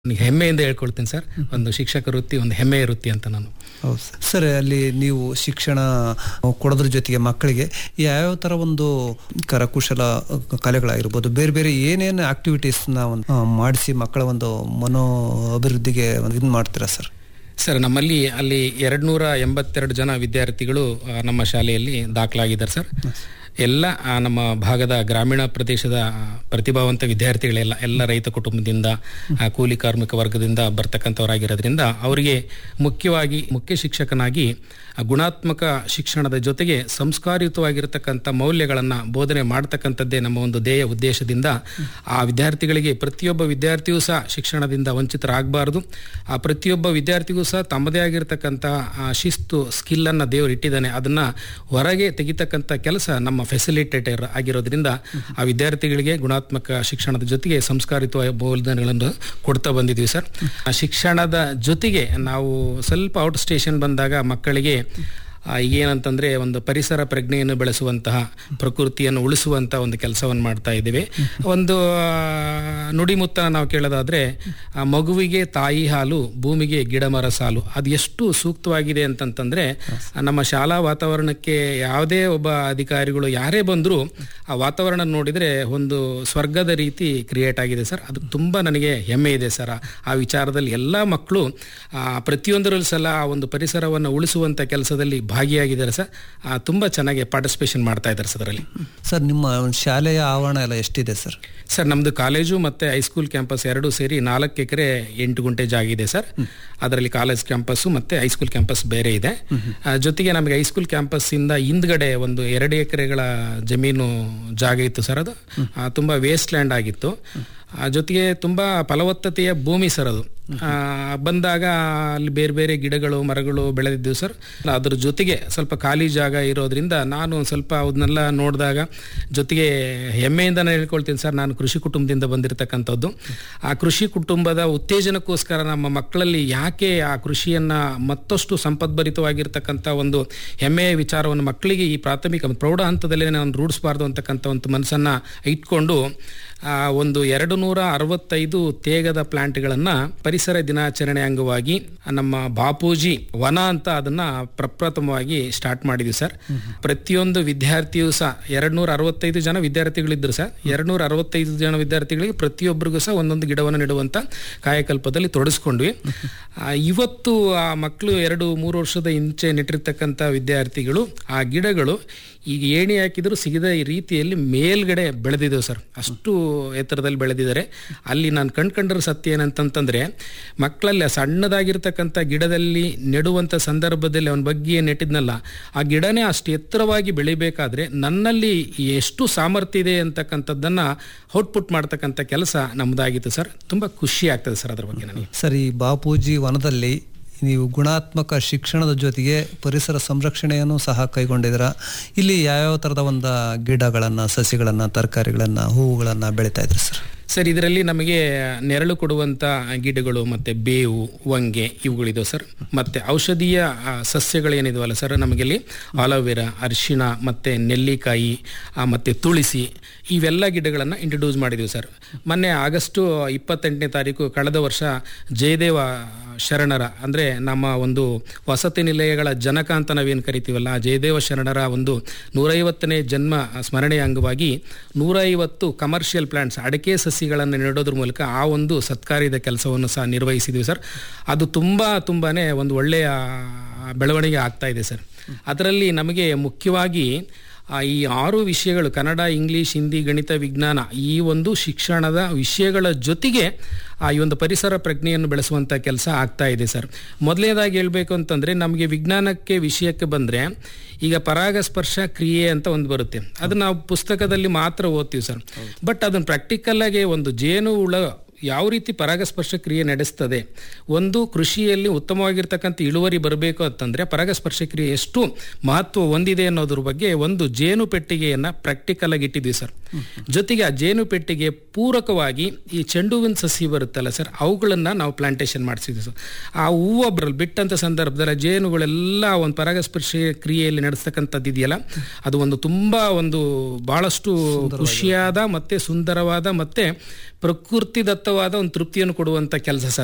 ಹೆಮ್ಮೆಯಿಂದ ಹೇಳ್ಕೊಳ್ತೀನಿ ಸರ್. ಒಂದು ಶಿಕ್ಷಕ ವೃತ್ತಿ ಒಂದು ಹೆಮ್ಮೆಯ ವೃತ್ತಿ ಅಂತ ನಾನು. ಹೌದು ಸರ್. ಅಲ್ಲಿ ನೀವು ಶಿಕ್ಷಣ ಕೊಡೋದ್ರ ಜೊತೆಗೆ ಮಕ್ಕಳಿಗೆ ಯಾವ್ಯಾವ ಥರ ಒಂದು ಕರಕುಶಲ ಕಲೆಗಳಾಗಿರ್ಬೋದು, ಬೇರೆ ಬೇರೆ ಏನೇನು ಆಕ್ಟಿವಿಟೀಸ್ನ ಮಾಡಿಸಿ ಮಕ್ಕಳ ಒಂದು ಮನೋ ಅಭಿವೃದ್ಧಿಗೆ ಇದು ಮಾಡ್ತೀರಾ ಸರ್? ಸರ್, ನಮ್ಮಲ್ಲಿ ಅಲ್ಲಿ 282 ಜನ ವಿದ್ಯಾರ್ಥಿಗಳು ನಮ್ಮ ಶಾಲೆಯಲ್ಲಿ ದಾಖಲಾಗಿದ್ದಾರೆ ಸರ್. ಎಲ್ಲ ನಮ್ಮ ಭಾಗದ ಗ್ರಾಮೀಣ ಪ್ರದೇಶದ ಪ್ರತಿಭಾವಂತ ವಿದ್ಯಾರ್ಥಿಗಳೆಲ್ಲ ರೈತ ಕುಟುಂಬದಿಂದ, ಕೂಲಿ ಕಾರ್ಮಿಕ ವರ್ಗದಿಂದ ಬರ್ತಕ್ಕಂಥವರಾಗಿರೋದ್ರಿಂದ ಅವರಿಗೆ ಮುಖ್ಯವಾಗಿ ಮುಖ್ಯ ಶಿಕ್ಷಕನಾಗಿ ಗುಣಾತ್ಮಕ ಶಿಕ್ಷಣದ ಜೊತೆಗೆ ಸಂಸ್ಕಾರಯುತವಾಗಿರತಕ್ಕಂಥ ಮೌಲ್ಯಗಳನ್ನು ಬೋಧನೆ ಮಾಡ್ತಕ್ಕಂಥದ್ದೇ ನಮ್ಮ ಒಂದು ಧ್ಯೇಯ ಉದ್ದೇಶದಿಂದ ಆ ವಿದ್ಯಾರ್ಥಿಗಳಿಗೆ ಪ್ರತಿಯೊಬ್ಬ ವಿದ್ಯಾರ್ಥಿಯೂ ಸಹ ಶಿಕ್ಷಣದಿಂದ ವಂಚಿತರಾಗಬಾರ್ದು. ಆ ಪ್ರತಿಯೊಬ್ಬ ವಿದ್ಯಾರ್ಥಿಗೂ ಸಹ ತಮ್ಮದೇ ಆಗಿರತಕ್ಕಂಥ ಶಿಸ್ತು ಸ್ಕಿಲ್ಲನ್ನು ದೇವರು ಇಟ್ಟಿದ್ದಾನೆ, ಅದನ್ನು ಹೊರಗೆ ತೆಗಿತಕ್ಕಂಥ ಕೆಲಸ ನಮ್ಮ ಫೆಸಿಲಿಟೇಟರ್ ಆಗಿರೋದ್ರಿಂದ ಆ ವಿದ್ಯಾರ್ಥಿಗಳಿಗೆ ಗುಣಾತ್ಮಕ ಶಿಕ್ಷಣದ ಜೊತೆಗೆ ಸಂಸ್ಕಾರಿತ ಬೋಧನೆಗಳನ್ನು ಕೊಡ್ತಾ ಬಂದಿದ್ದೀವಿ ಸರ್. ಆ ಶಿಕ್ಷಣದ ಜೊತೆಗೆ ನಾವು ಸ್ವಲ್ಪ ಔಟ್ ಸ್ಟೇಷನ್ ಬಂದಾಗ ಮಕ್ಕಳಿಗೆ ಏನಂತಂದರೆ ಒಂದು ಪರಿಸರ ಪ್ರಜ್ಞೆಯನ್ನು ಬೆಳೆಸುವಂತಹ, ಪ್ರಕೃತಿಯನ್ನು ಉಳಿಸುವಂಥ ಒಂದು ಕೆಲಸವನ್ನು ಮಾಡ್ತಾ ಇದ್ದೀವಿ. ಒಂದು ನುಡಿಮುತ್ತ ನಾವು ಕೇಳೋದಾದರೆ, ಮಗುವಿಗೆ ತಾಯಿ ಹಾಲು, ಭೂಮಿಗೆ ಗಿಡ ಮರ ಸಾಲು. ಅದು ಎಷ್ಟು ಸೂಕ್ತವಾಗಿದೆ ಅಂತಂತಂದರೆ, ನಮ್ಮ ಶಾಲಾ ವಾತಾವರಣಕ್ಕೆ ಯಾವುದೇ ಒಬ್ಬ ಅಧಿಕಾರಿಗಳು ಯಾರೇ ಬಂದರೂ ಆ ವಾತಾವರಣ ನೋಡಿದರೆ ಒಂದು ಸ್ವರ್ಗದ ರೀತಿ ಕ್ರಿಯೇಟ್ ಆಗಿದೆ ಸರ್. ಅದು ತುಂಬ ನನಗೆ ಹೆಮ್ಮೆ ಇದೆ ಸರ್. ಆ ವಿಚಾರದಲ್ಲಿ ಎಲ್ಲ ಮಕ್ಕಳು ಪ್ರತಿಯೊಂದರಲ್ಲೂ ಸಲ ಆ ಒಂದು ಪರಿಸರವನ್ನು ಉಳಿಸುವಂಥ ಕೆಲಸದಲ್ಲಿ ಭಾಗಿಯಾಗಿದ್ದಾರೆ ಸರ್. ತುಂಬ ಚೆನ್ನಾಗಿ ಪಾರ್ಟಿಸಿಪೇಷನ್ ಮಾಡ್ತಾ ಇದ್ದಾರೆ ಸರ್ ಅದರಲ್ಲಿ. ಸರ್, ನಿಮ್ಮ ಶಾಲೆಯ ಆವರಣ ಎಲ್ಲ ಎಷ್ಟಿದೆ ಸರ್? ಸರ್, ನಮ್ಮದು ಕಾಲೇಜು ಮತ್ತು ಹೈಸ್ಕೂಲ್ ಕ್ಯಾಂಪಸ್ ಎರಡೂ ಸೇರಿ 4 ಎಕರೆ 8 ಗುಂಟೆ ಜಾಗ ಇದೆ ಸರ್. ಅದರಲ್ಲಿ ಕಾಲೇಜ್ ಕ್ಯಾಂಪಸ್ಸು ಮತ್ತು ಹೈಸ್ಕೂಲ್ ಕ್ಯಾಂಪಸ್ ಬೇರೆ ಇದೆ. ಜೊತೆಗೆ ನಮಗೆ ಹೈಸ್ಕೂಲ್ ಕ್ಯಾಂಪಸ್ಸಿಂದ ಹಿಂದ್ಗಡೆ ಒಂದು 2 ಎಕರೆಗಳ ಜಮೀನು ಜಾಗ ಇತ್ತು ಸರ್. ಅದು ತುಂಬ ವೇಸ್ಟ್ ಲ್ಯಾಂಡ್ ಆಗಿತ್ತು. ಜೊತೆಗೆ ತುಂಬ ಫಲವತ್ತತೆಯ ಭೂಮಿ ಸರ್. ಅದು ಬಂದಾಗ ಅಲ್ಲಿ ಬೇರೆ ಬೇರೆ ಗಿಡಗಳು ಮರಗಳು ಬೆಳೆದಿದ್ದವು ಸರ್. ಅದ್ರ ಜೊತೆಗೆ ಸ್ವಲ್ಪ ಖಾಲಿ ಜಾಗ ಇರೋದ್ರಿಂದ ನಾನು ಸ್ವಲ್ಪ ಅದನ್ನೆಲ್ಲ ನೋಡಿದಾಗ, ಜೊತೆಗೆ ಹೆಮ್ಮೆಯಿಂದ ನಾನು ಹೇಳ್ಕೊಳ್ತೀನಿ ಸರ್, ನಾನು ಕೃಷಿ ಕುಟುಂಬದಿಂದ ಬಂದಿರತಕ್ಕಂಥದ್ದು. ಆ ಕೃಷಿ ಕುಟುಂಬದ ಉತ್ತೇಜನಕ್ಕೋಸ್ಕರ ನಮ್ಮ ಮಕ್ಕಳಲ್ಲಿ ಯಾಕೆ ಆ ಕೃಷಿಯನ್ನು ಮತ್ತಷ್ಟು ಸಂಪದ್ಭರಿತವಾಗಿರ್ತಕ್ಕಂಥ ಒಂದು ಹೆಮ್ಮೆಯ ವಿಚಾರವನ್ನು ಮಕ್ಕಳಿಗೆ ಈ ಪ್ರಾಥಮಿಕ ಪ್ರೌಢ ಹಂತದಲ್ಲೇ ನಾನು ರೂಢಿಸಬಾರ್ದು ಅಂತಕ್ಕಂಥ ಒಂದು ಮನಸ್ಸನ್ನು ಇಟ್ಕೊಂಡು ಒಂದು 265 ತೇಗದ ಪ್ಲಾಂಟ್ಗಳನ್ನು ಪರಿಸರ ದಿನಾಚರಣೆ ಅಂಗವಾಗಿ ನಮ್ಮ ಬಾಪೂಜಿ ವನ ಅಂತ ಅದನ್ನು ಪ್ರಪ್ರಥಮವಾಗಿ ಸ್ಟಾರ್ಟ್ ಮಾಡಿದ್ವಿ ಸರ್. ಪ್ರತಿಯೊಂದು ವಿದ್ಯಾರ್ಥಿಯೂ ಸಹ 265 ಜನ ವಿದ್ಯಾರ್ಥಿಗಳಿದ್ದರು ಸರ್. 265 ಜನ ವಿದ್ಯಾರ್ಥಿಗಳಿಗೆ ಪ್ರತಿಯೊಬ್ಬರಿಗೂ ಸಹ ಒಂದೊಂದು ಗಿಡವನ್ನು ನೆಡುವಂಥ ಕಾಯಕಲ್ಪದಲ್ಲಿ ತೊಡಗಿಸ್ಕೊಂಡ್ವಿ. ಇವತ್ತು ಆ ಮಕ್ಕಳು 2-3 ವರ್ಷದ ಇಂಚೆ ನೆಟ್ಟಿರ್ತಕ್ಕಂಥ ವಿದ್ಯಾರ್ಥಿಗಳು ಆ ಗಿಡಗಳು ಈಗ ಏಣಿ ಹಾಕಿದರೂ ಸಿಗದ ರೀತಿಯಲ್ಲಿ ಮೇಲ್ಗಡೆ ಬೆಳೆದಿದ್ದೇವೆ ಸರ್. ಅಷ್ಟು ಎತ್ತರದಲ್ಲಿ ಬೆಳೆದಿದ್ದಾರೆ. ಅಲ್ಲಿ ನಾನು ಕಂಡ್ರ ಸತ್ಯ ಏನಂತಂತಂದರೆ, ಮಕ್ಕಳಲ್ಲಿ ಸಣ್ಣದಾಗಿರ್ತಕ್ಕಂಥ ಗಿಡದಲ್ಲಿ ನೆಡುವಂಥ ಸಂದರ್ಭದಲ್ಲಿ ಅವನ ಬಗ್ಗೆ ನೆಟ್ಟಿದ್ನಲ್ಲ, ಆ ಗಿಡನೇ ಅಷ್ಟು ಎತ್ತರವಾಗಿ ಬೆಳಿಬೇಕಾದ್ರೆ ನನ್ನಲ್ಲಿ ಎಷ್ಟು ಸಾಮರ್ಥ್ಯ ಇದೆ ಅಂತಕ್ಕಂಥದ್ದನ್ನು ಔಟ್ಪುಟ್ ಮಾಡ್ತಕ್ಕಂಥ ಕೆಲಸ ನಮ್ಮದಾಗಿತ್ತು ಸರ್. ತುಂಬ ಖುಷಿ ಆಗ್ತದೆ ಸರ್ ಅದ್ರ ಬಗ್ಗೆ ನನಗೆ. ಸರ್, ಈ ಬಾಪೂಜಿ ವನದಲ್ಲಿ ನೀವು ಗುಣಾತ್ಮಕ ಶಿಕ್ಷಣದ ಜೊತೆಗೆ ಪರಿಸರ ಸಂರಕ್ಷಣೆಯನ್ನು ಸಹ ಕೈಗೊಂಡಿದ್ದೀರಾ. ಇಲ್ಲಿ ಯಾವ್ಯಾವ ಥರದ ಒಂದು ಗಿಡಗಳನ್ನು, ಸಸಿಗಳನ್ನು, ತರಕಾರಿಗಳನ್ನು, ಹೂವುಗಳನ್ನು ಬೆಳೀತಾ ಇದ್ರಿ ಸರ್? ಸರ್, ಇದರಲ್ಲಿ ನಮಗೆ ನೆರಳು ಕೊಡುವಂಥ ಗಿಡಗಳು ಮತ್ತು ಬೇವು, ವಂಗೆ ಇವುಗಳಿದಾವೆ ಸರ್. ಮತ್ತು ಔಷಧೀಯ ಸಸ್ಯಗಳೇನಿದಾವಲ್ಲ ಸರ್, ನಮಗಿಲ್ಲಿ ಆಲೋವೆರಾ, ಅರಿಶಿಣ ಮತ್ತು ನೆಲ್ಲಿಕಾಯಿ ಮತ್ತು ತುಳಸಿ ಇವೆಲ್ಲ ಗಿಡಗಳನ್ನು ಇಂಟ್ರೊಡ್ಯೂಸ್ ಮಾಡಿದ್ದೀವಿ ಸರ್. ಮೊನ್ನೆ ಆಗಸ್ಟ್ 28ನೇ ತಾರೀಕು ಕಳೆದ ವರ್ಷ ಜಯದೇವ ಶರಣರ, ಅಂದರೆ ನಮ್ಮ ಒಂದು ವಸತಿ ನಿಲಯಗಳ ಜನಕ ಅಂತ ನಾವೇನು ಕರಿತೀವಲ್ಲ, ಆ ಜಯದೇವ ಶರಣರ ಒಂದು 150ನೇ ಜನ್ಮ ಸ್ಮರಣೆಯ ಅಂಗವಾಗಿ 150 ಕಮರ್ಷಿಯಲ್ ಪ್ಲಾಂಟ್ಸ್, ಅಡಿಕೆ ಸಸಿಗಳನ್ನು ನೆಡೋದ್ರ ಮೂಲಕ ಆ ಒಂದು ಸತ್ಕಾರ್ಯದ ಕೆಲಸವನ್ನು ಸಹ ನಿರ್ವಹಿಸಿದ್ವಿ ಸರ್. ಅದು ತುಂಬಾ ಒಂದು ಒಳ್ಳೆಯ ಬೆಳವಣಿಗೆ ಆಗ್ತಾ ಇದೆ ಸರ್. ಅದರಲ್ಲಿ ನಮಗೆ ಮುಖ್ಯವಾಗಿ ಈ 6 ವಿಷಯಗಳು, ಕನ್ನಡ, ಇಂಗ್ಲೀಷ್, ಹಿಂದಿ, ಗಣಿತ, ವಿಜ್ಞಾನ, ಈ ಒಂದು ಶಿಕ್ಷಣದ ವಿಷಯಗಳ ಜೊತೆಗೆ ಈ ಒಂದು ಪರಿಸರ ಪ್ರಜ್ಞೆಯನ್ನು ಬೆಳೆಸುವಂಥ ಕೆಲಸ ಆಗ್ತಾ ಇದೆ ಸರ್. ಮೊದಲನೇದಾಗಿ ಹೇಳಬೇಕು ಅಂತಂದರೆ, ನಮಗೆ ವಿಜ್ಞಾನಕ್ಕೆ ವಿಷಯಕ್ಕೆ ಬಂದರೆ ಈಗ ಪರಾಗಸ್ಪರ್ಶ ಕ್ರಿಯೆ ಅಂತ ಒಂದು ಬರುತ್ತೆ. ಅದನ್ನು ನಾವು ಪುಸ್ತಕದಲ್ಲಿ ಮಾತ್ರ ಓದ್ತೀವಿ ಸರ್. ಬಟ್ ಅದನ್ನು ಪ್ರಾಕ್ಟಿಕಲ್ಲಾಗಿ ಒಂದು ಜೇನು ಹುಳ ಯಾವ ರೀತಿ ಪರಾಗಸ್ಪರ್ಶ ಕ್ರಿಯೆ ನಡೆಸ್ತದೆ, ಒಂದು ಕೃಷಿಯಲ್ಲಿ ಉತ್ತಮವಾಗಿರ್ತಕ್ಕಂಥ ಇಳುವರಿ ಬರಬೇಕು ಅಂತಂದರೆ ಪರಾಗಸ್ಪರ್ಶ ಕ್ರಿಯೆ ಎಷ್ಟು ಮಹತ್ವ ಹೊಂದಿದೆ ಅನ್ನೋದ್ರ ಬಗ್ಗೆ ಒಂದು ಜೇನು ಪೆಟ್ಟಿಗೆಯನ್ನು ಪ್ರಾಕ್ಟಿಕಲ್ ಆಗಿ ಇಟ್ಟಿದ್ವಿ ಸರ್. ಜೊತೆಗೆ ಆ ಜೇನು ಪೆಟ್ಟಿಗೆ ಪೂರಕವಾಗಿ ಈ ಚೆಂಡು ಹೂವಿನ ಸಸಿ ಬರುತ್ತಲ್ಲ ಸರ್, ಅವುಗಳನ್ನು ನಾವು ಪ್ಲಾಂಟೇಶನ್ ಮಾಡಿಸಿದ್ವಿ ಸರ್. ಆ ಹೂವು ಬಿಟ್ಟಂಥ ಸಂದರ್ಭದಲ್ಲಿ ಜೇನುಗಳೆಲ್ಲ ಒಂದು ಪರಾಗಸ್ಪರ್ಶ ಕ್ರಿಯೆಯಲ್ಲಿ ನಡೆಸ್ತಕ್ಕಂಥದ್ದು ಇದೆಯಲ್ಲ, ಅದು ಒಂದು ತುಂಬ ಒಂದು ಭಾಳಷ್ಟು ಖುಷಿಯಾದ ಮತ್ತು ಸುಂದರವಾದ ಮತ್ತು ಪ್ರಕೃತಿದತ್ತ ಶಾಶ್ವತವಾದ ಒಂದು ತೃಪ್ತಿಯನ್ನು ಕೊಡುವಂತ ಕೆಲಸ ಸರ್